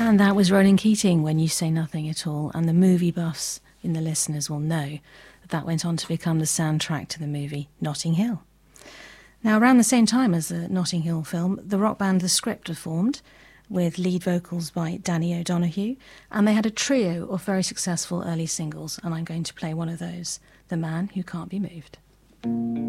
And that was Ronan Keating, When You Say Nothing at All, and the movie buffs in the listeners will know that went on to become the soundtrack to the movie Notting Hill. Now, around the same time as the Notting Hill film, the rock band The Script were formed, with lead vocals by Danny O'Donoghue, and they had a trio of very successful early singles, and I'm going to play one of those, The Man Who Can't Be Moved.